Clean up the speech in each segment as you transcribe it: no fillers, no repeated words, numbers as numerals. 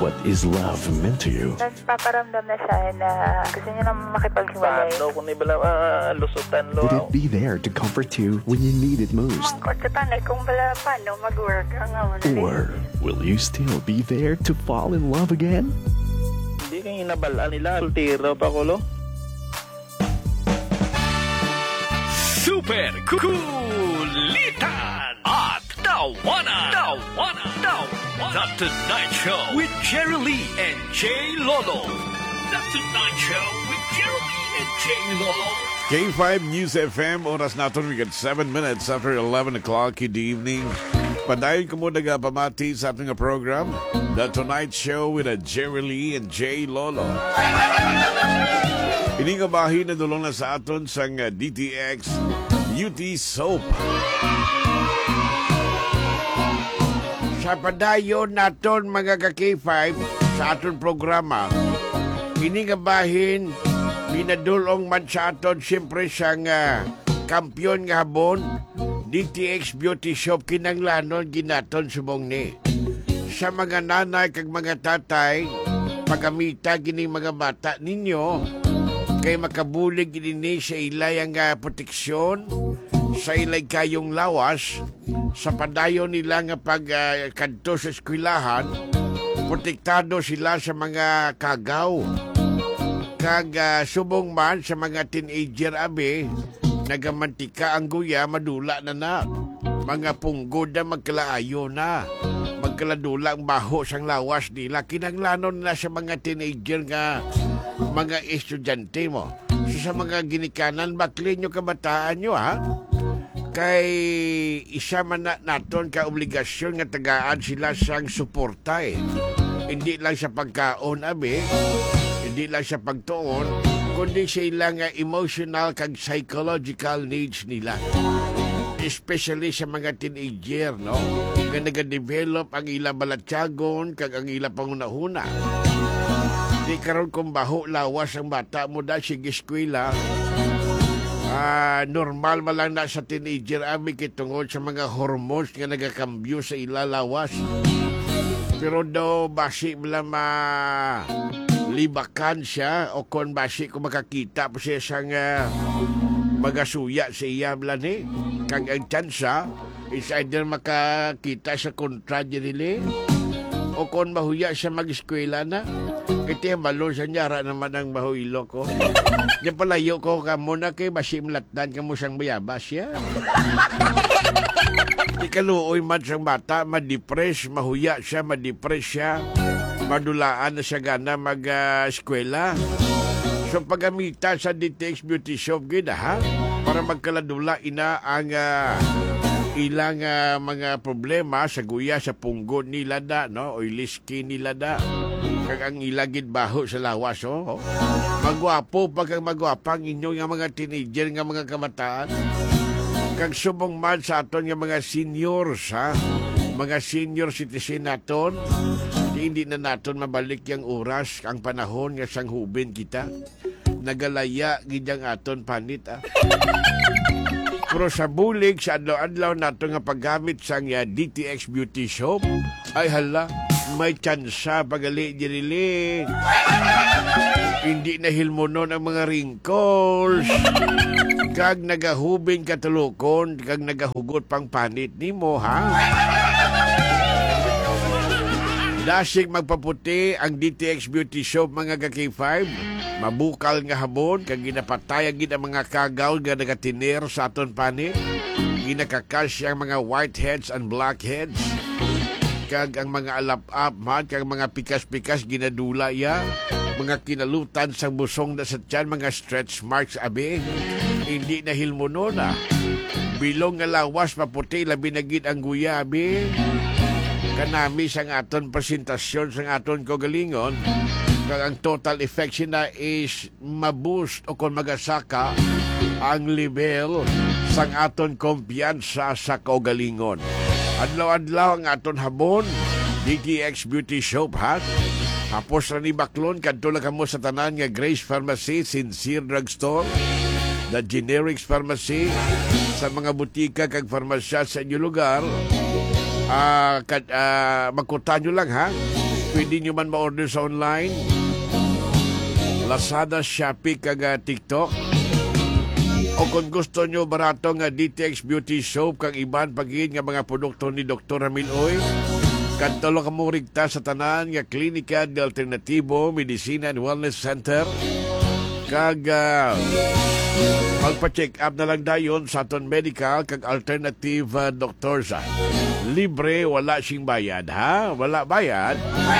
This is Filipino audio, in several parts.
what is love meant to you. Nagpaparamdam na siya na gusto niya na makipaghiwalay. Paano kung ibala lusutan lo? Would it be there to comfort you when you need it most? Tanay kung bala paano mag-work ang Or will you still be there to fall in love again? Hindi kang inabalaan nila. Sultiro pa ko lo. Super Kulitan at Tawanan. The Tonight Show with Jerry Lee and Jay Lolo. The Tonight Show with Jerry Lee and Jay Lolo. K5 News FM, oras natin we got 7 minutes after 11 o'clock in the evening. Padayon ko muna nga pamati sa ating program, The Tonight Show with Jerry Lee and Jay Lolo. Iningabahin na dulong na sa aton sa DTX UT Soap. Sa padayon naton mga ka-K5 sa aton programa, iningabahin binadulong man sa aton siyempre siyang kampiyon nga habon DTX Beauty Shop kinanglanon ginaton subong ni sa mga nanay kag mga tatay pagamita gining mga bata ninyo kay makabulig ini sa ilay ang proteksyon sa ilay kayong lawas sa padayon nila nga pagkanto sa eskwelahan protektado sila sa mga kagaw kag subong man sa mga teenager abe nagamantika ang guya madula na mga punggod na magkalaayo na magkaladula ang baho sang lawas nila kinanglanon na sa mga teenager nga mga estudyante mo sa mga ginikanan bakli nyo kabataan nyo ha kay isa man naton ka obligasyon nga tagaan sila sang suporta hindi lang sa pagkaon abe hindi lang sa pagtuon kundi sila nga emotional kag psychological needs nila especially sa mga teenager no nga nagadevelop ang ila balatyagon kag ang ila pangunahuna di karon kung baho lawas ang bata mo da sige eskwela normal man lang na sa teenager ami kitungod sa mga hormones nga nagakambyo sa ila lawas pero daw basi bala libakan siya o kon basi kung makakita pa siya sang magasuya sa iya bala ni kag ang tsansa is either makakita sa kontra dili o kon mahuya siya mag-eskwela na kaya malo sa nyara naman ang mahuilo ko niya palayo ko ka muna kay basi mlatdan ka mo siyang bayabas siya ikaluoy man siyang bata ma-depress mahuya siya ma-depress siya madulaan na siya gana mag-eskwela so pagamita sa DTX Beauty Shop gina ha para magkaladula ina ang ilang mga problema sa guya sa punggod nila da no oily skin nila da kag ang ilagid baho sa lawas magwapo pag magwapang inyo nga mga teenager nga mga kabataan kag subong man sa aton nga mga seniors ha mga senior citizen naton hindi na naton mabalik yung oras ang panahon nga sang hubin kita nagalaya gidyang aton panit pero sa bulig sa adlaw-adlaw nato nga paggamit sang DTX Beauty Shop ay hala may tsansa pagali dirili hindi na hilmonon ang mga wrinkles kag nagahubing katulukon kag nagahugot pang panit nimo ha dasig magpaputi ang DTX Beauty Shop mga ka-K5 mabukal nga habon kag ginapatayag gid ang mga kagaw nga nagatiner sa aton panit ginakakas ang mga whiteheads and blackheads kag ang mga alap-ap man kag mga pikas-pikas ginadula ya mga kinalutan sa busong na sa tiyan mga stretch marks abe hindi na hilmonon bilong nga lawas maputi labi na gid ang guya abe kanami sang aton presentasyon sang aton kagalingon kag ang total effect na is maboost o kon magasaka ang level sang aton kumpiyansa sa kagalingon adlaw-adlaw ang aton habon DTX Beauty Shop ha hapos ra ni baklon kadto lang kamo sa tanan nga Grace Pharmacy Sincere Drugstore The Generics Pharmacy sa mga butika kag farmasya sa inyong lugar magkutan nyo lang ha Pwede nyo man ma-order sa online. Lazada, Shopee, kaga TikTok. O kung gusto nyo barato nga DTX Beauty Soap kang iban pagin nga mga produkto ni Dr. Ramil Oy. Kantolo ka mo rigta sa tanan nga Klinika de Alternativo Medicina and Wellness Center. Kag magpa-check up na lang dayon sa aton medical kag alternative doctors. Libre, wala sing bayad, ha? Wala bayad.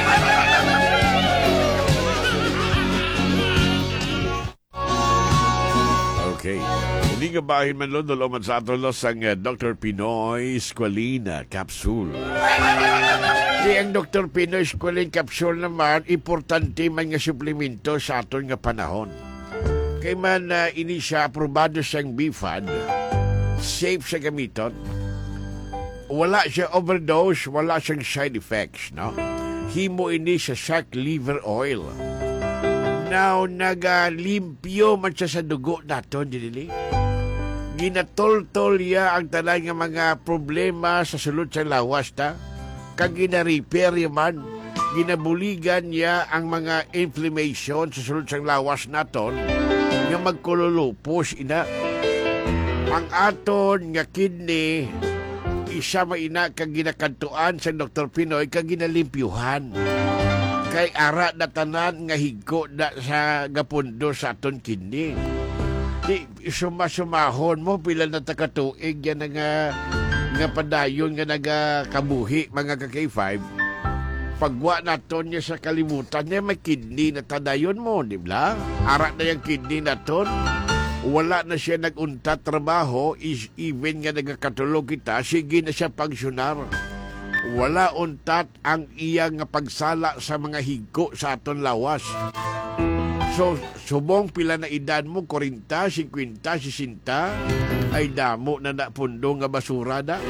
Okay. Hindi nga bahin man lo man sa aton los ang Dr. Pinoy Squalina Capsule. Di ang Dr. Pinoy Squalina Capsule naman, importante man nga suplemento sa aton nga panahon. Kay man ini siya aprobado siyang BFAD, safe sa gamiton, wala siya overdose, wala siyang side effects, no? Himo ini sa shark liver oil. Now, nagalimpyo man siya sa dugo naton, dinili. Ginatol-tol ya ang tanan nga mga problema sa sulod sa lawas ta. Kag gina-repair man, ginabuligan niya ang mga inflammation sa sulod sa lawas naton nga magkululupos ina. Ang aton nga kidney, isa maina kag ginakantuan sa Dr. Pinoy kag ginalimpyuhan. Kay ara na tanan nga higko na sa gapundo sa aton kidney. Di sumasumahon mo pila na takatuig yan nga padayon nga nagakabuhi mga ka-K5. Pagwa naton niya sa kalimutan niya may kidney na tadayon mo, di ba? Ara na yung kidney naton. Wala na siya nagunta trabaho, even nga nagakatulog kita, sige na siya pangsyunar. Wala untat ang iyang pagsala sa mga higko sa aton lawas. So, subong pila na edad mo, 40, 50, 60, ay damo na napundo nga basura da.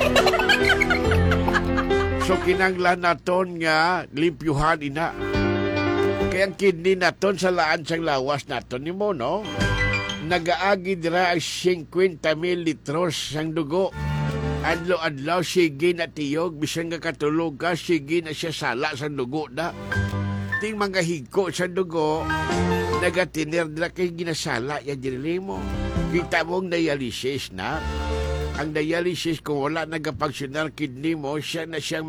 So, kinanglan naton nga limpyuhan ina. Kaya ang kidney naton sa laan sang lawas naton ni mo, no? Nagaagi dira ang 50 mililitros sang dugo. Adlaw-adlaw, sige na tiyog, bisan nga katulog ka, sige na siya sala sa dugo na. Ting mga higko sa dugo, nagatinir na kay ginasala, yan dinili mo. Kita mong dialysis na. Ang dialysis, kung wala nagapagsyonal kidney mo, siya na siya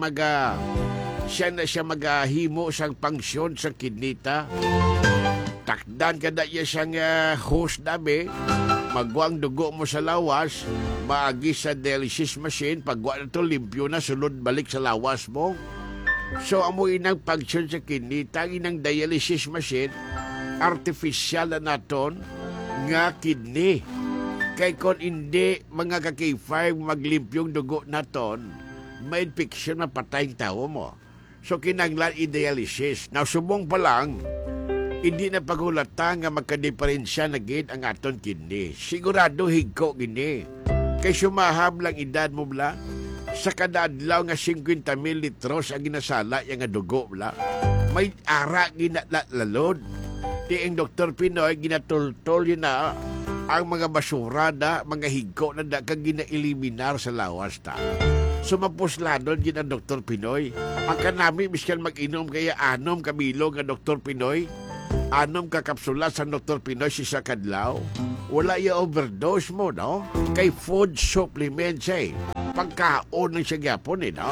magahimo sang pangsyon sa kidney ta. Takdan ka na iya siyang host nabi, magwang dugo mo sa lawas, maagi sa dialysis machine, pagwa na to, limpyo na, sulod balik sa lawas mo. So, amoy inang function sa kidney, tangi ng dialysis machine, artificial na naton nga kidney. Kay kon hindi, mga ka-K5, maglimpyong dugo naton, may infection na patayang tao mo. So, kinanglan i-dialysis. Now, subong pa lang, hindi na pagulata nga magkadiferensya na gid ang aton kidney. Sigurado higko gini. Kay sumahab lang edad mo bla. Sa kada adlaw nga 50 mililitros ang ginasala yang nga dugo bla. May ara ginalalod. Di ang Dr. Pinoy ginatultol yun na ang mga basura da, mga higko na da kag gina-eliminar sa lawas ta. Sumapusladon gid ang Dr. Pinoy. Ang kanami miskan mag-inom kaya 6 kabilo nga Dr. Pinoy. 6 kakapsula sa Dr. Pinoy sa kadlaw. Wala yung overdose mo, no? Kay food supplement siya, pagkaon ng siya gyapon, no?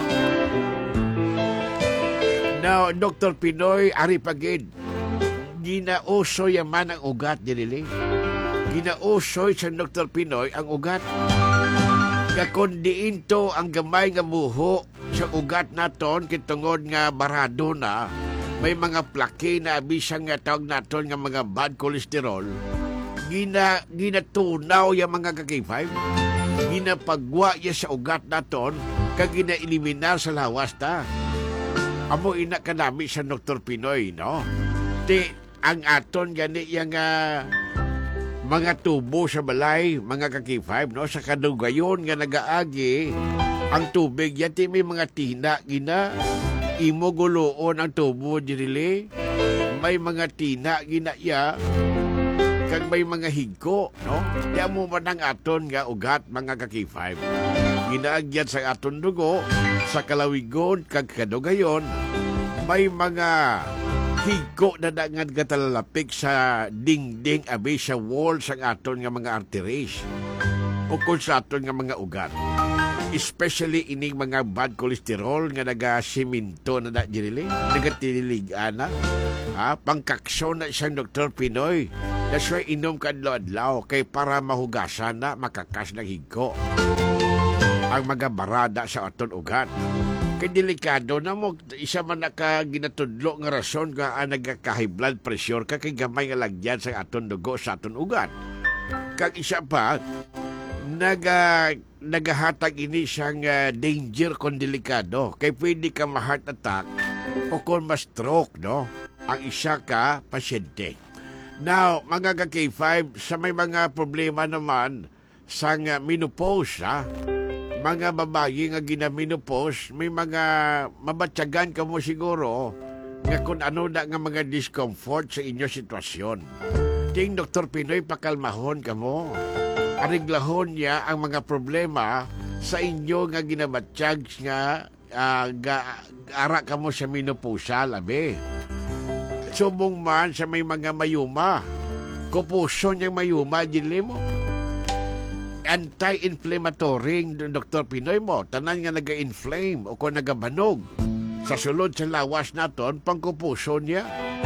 Now, Dr. Pinoy, ari pagid, ginausoy yaman ang ugat, dinili. Ginausoy sa Dr. Pinoy ang ugat. Kakundiin to ang gamay nga muho sa ugat naton, kitungod nga barado na, may mga plake na abisang nga tawag naton nga mga bad cholesterol, ginatunaw yung mga ka-K5, ginapagwa ya sa ugat naton, kag gina-eliminar sa lawas ta. Amo ina kanami sa Dr. Pinoy, no? Ti, ang aton gani yung mga tubo sa balay, mga ka-K5, no? Sa kadugayon nga nagaagi, ang tubig, yati may mga tina, imo guloon ang tubo dirili, may mga tina ginaya kag may mga higko, no? Di mo man ang aton nga ugat, mga ka-K5. Ginaagyat sa aton dugo sa kalawigon kag kadugayon, may mga higo na dangan katalalapik sa dingding abi sa wall sa aton nga mga arteries o kung sa aton nga mga ugat. Especially ining mga bad cholesterol nga nagasiminto na jirili, nagatililig ana. Pangkaksyon na isang Dr. Pinoy. That's why inom ka adlaw kay para mahugasan na makakas ng higo ang mga barada sa aton ugat. Kay delikado na mo, isa man naka ginatudlo nga rason nga nagka-high blood pressure ka kay gamay nga lagyan sa aton dugo sa aton ugat. Kag isa pa, nagahatag ini siyang danger kung delikado. Kay pwede ka ma-heart attack o kung ma-stroke, no? Ang isa ka pasyente. Now, mga ka-K5, sa may mga problema naman sa menopause, mga babae nga ginaminopause, may mga mabatyagan ka mo siguro nga kung ano na nga mga discomfort sa inyo sitwasyon. Ting Dr. Pinoy, pakalmahon ka mo. Ariglahon niya ang mga problema sa inyo nga ginabatsyag nga ara ka mo sa menopause, labi. Subong man sa may mga mayuma. Kupuso niyang mayuma, dili mo. Anti-inflammatory, Dr. Pinoy mo. Tanan nga naga-inflame o kung nagabanog. Sa sulod sa lawas naton, pangkupuso niya.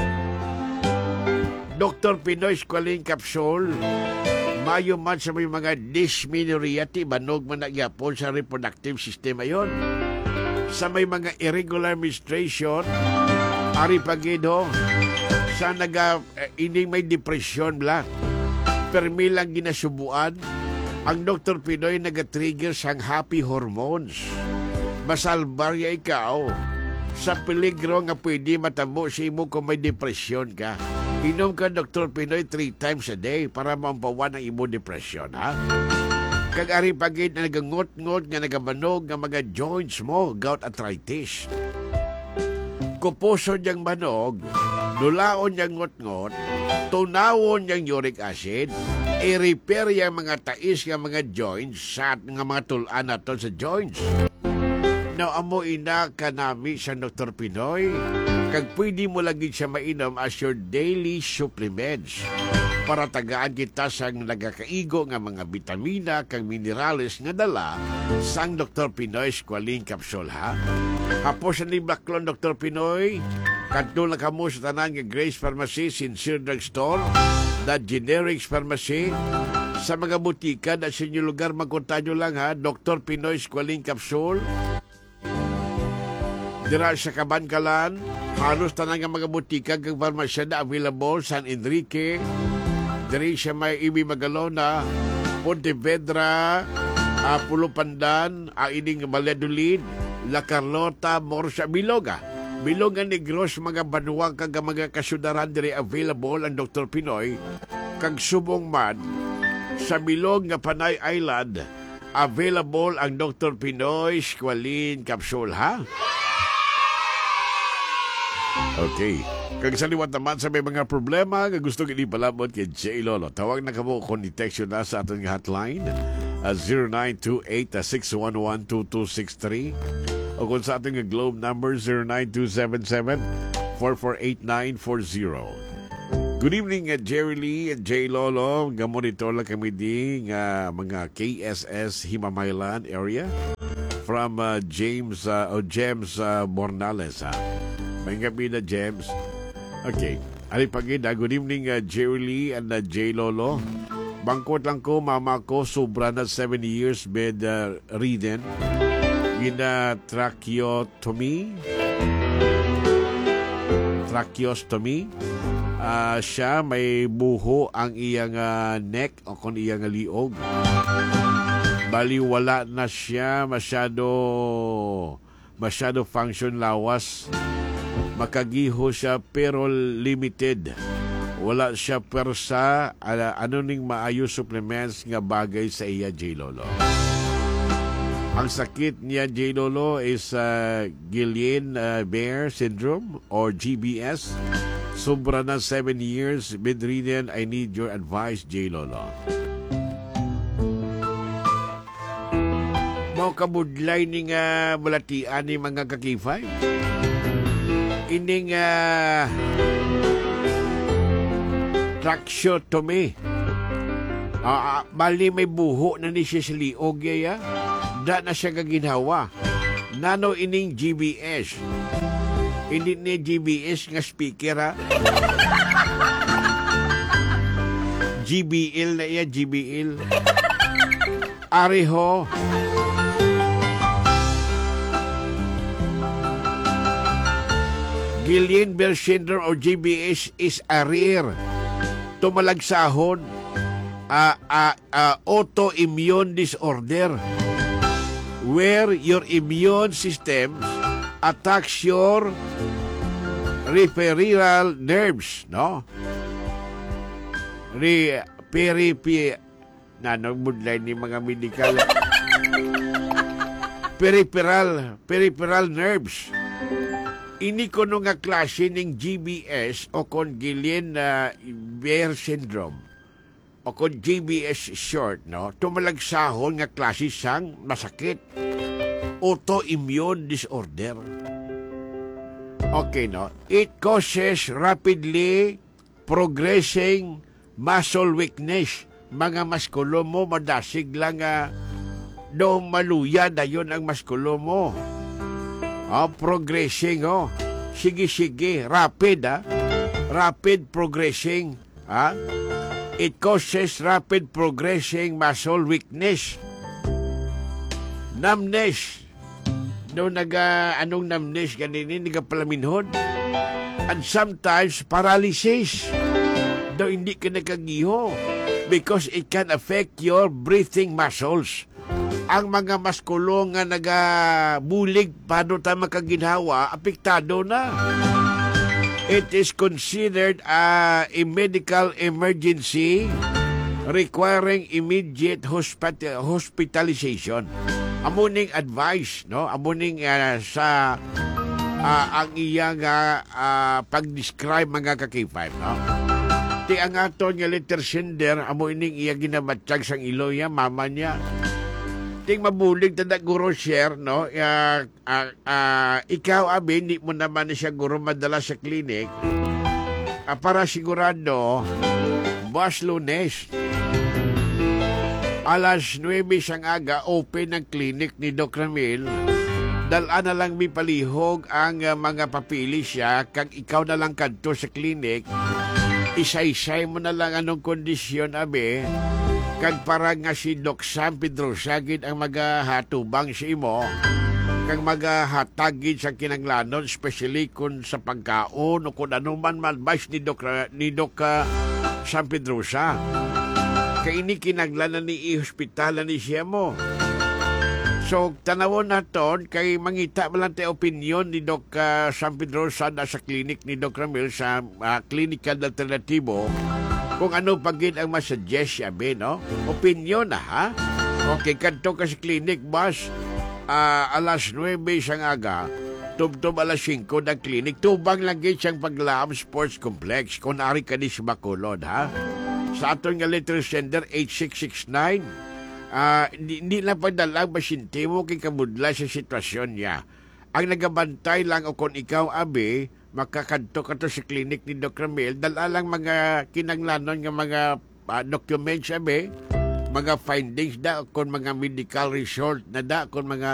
Dr. Pinoy Squalene Capsule. Mayo man sa may mga dysmenorrhea, banog man nagyapon sa reproductive system ayon. Sa may mga irregular menstruation, ari pagido, sa ining may depression bla. Permi lang ginasubuan, ang Dr. Pinoy nag-trigger sang happy hormones. Masalbar ya ikaw sa peligro nga pwede matabo sa imo kung may depression ka. Inom ka Dr. Pinoy 3 times a day para mampawan ang imo depression, ha? Kag ari pagid na nagangot-ngot nga nagabanog nga mga joints mo, gout arthritis. Kupuso niyang banog, nulaon niyang ngot-ngot, tunawon niyang uric acid, i-repair yung mga tais nga mga joints sa nga mga tulan naton sa joints. Now, amo ina kanami sa Dr. Pinoy, kag pwede mo lagi siya mainom as your daily supplements para tagaan kita sang nagakaigo nga mga vitamina kag minerales nga dala sang Dr. Pinoy Squalene Capsule, ha? Hapos sa Baklon, Dr. Pinoy, kadto lang kamo sa tanan nga Grace Pharmacy, Sincere Drug Store, The Generics Pharmacy, sa mga butika na sa inyo lugar, magkontanyo lang, ha? Dr. Pinoy Squalene Capsule. Dira sa Kabankalan, halos tanan nga mga butika kag farmasya na available San Enrique, diri sa may Ibi Magalona, Pontevedra, Pulo Pandan, ining Valladolid, La Carlota, Morsa, Biloga. Biloga Negros, mga Banuang kag mga kasudaran diri available ang Dr. Pinoy, kag subong man sa Bilog nga Panay Island, available ang Dr. Pinoy Squalene Capsule, ha? Okay. Kag sa liwat naman sa may mga problema nga gusto kini palabot kay J. Lolo. Tawag na kamo kung detection na sa ating hotline 0928-611-2263 o kung sa ating globe number 09277-448940. Good evening, Jerry Lee and J. Lolo. Monitor lang kami di mga KSS Himamaylan area from James Mornales, ha? May gabi na, James. Okay. Ali pagida, good evening, Jerry Lee and J. Lolo. Bangkot lang ko, mama ko, sobra na 7 years bed ridden. Tracheostomy. Siya may buho ang iyang neck o kung iyang liog. Bali, wala na siya masyado function lawas. Makagiho siya pero limited. Wala siya persa. Ano ning maayo supplements nga bagay sa iya, J. Lolo? Ang sakit niya, J. Lolo, is Guillain-Barré syndrome or GBS. Sobra na 7 years bedridden. I need your advice, J. Lolo. Mau kabudlay ni nga balatian ni mga kakifay. ining tracheotomy. Bali may buho na ni siya sa liog ya. Da na siya gaginawa. Nano ining GBS. Hindi ni GBS nga speaker ha. GBL na iya, GBL. Ariho. Guillain-Barré syndrome or GBS is a rare tumalagsahon autoimmune disorder where your immune system attacks your peripheral nerves, no? Nagbudlay ni mga medical peripheral nerves. Ini kono nga klase ng GBS o kon Guillain-Barré syndrome o kon GBS short, no? Tumalagsahon nga klase sang masakit. Autoimmune disorder. Okay, no? It causes rapidly progressing muscle weakness. Mga maskulo mo, madasig lang doon maluya na yun ang maskulo mo. Progressing, Sige, rapid, Rapid progressing, It causes rapid progressing muscle weakness. Numbness. Doon anong numbness, ganinin, nagapalaminhod. And sometimes, paralysis. Doon hindi ka nakagiho. Because it can affect your breathing muscles. Ang mga maskulo nga nagabulig paano tayo makaginhawa, apektado na. It is considered a medical emergency requiring immediate hospitalization. Amuning advice, no? Amuning sa ang iyang pag-describe mga kakipay, no? Ti ang aton nga letter sender, amuning iya ginamatsyag sang iloya, mama niya. Ting mabulig tanda guro share, no? Ikaw, abi, hindi mo naman siya guro madala sa klinik. Para sigurado, buwas Lunes, alas 9 siyang aga, open ang klinik ni Doc Ramil. Dalaan na lang may palihog ang mga papili siya, kag ikaw na lang kanto sa klinik, isay-say mo na lang anong kondisyon, abi, kag para nga si Doc San Pedro sagid ang magahatubang sa imo, kag magahatagid sa kinanglanon, especially kung sa pagkaon o kung ano man advice ni Doc San Pedro sa. Kay ini kinanglanan ni i-hospitalan ni siya mo. So, tanawon naton kay mangita man lang tayo opinion ni Doc San Pedro sa klinik ni Doc Ramil sa Clinical Alternativo kung ano pagin ang masuggest siya, no? Opinion na, ha? Okay, kanto ka sa klinik, boss. Alas 9 siyang aga, tubtob alas 5 ng klinik, tubang lang siyang Paglaam Sports Complex, kung ari ka ni si Bacolod, ha? Sa aton nga letter sender, 8669, hindi na padalang masinti mo kay kabudla sa sitwasyon niya. Ang nagabantay lang o kung ikaw, abi, makakanto ka to sa klinik ni Dr. Ramil, dalalang mga kinanglanon nga mga documents, abi, mga findings da, kung mga medical result na da, kung mga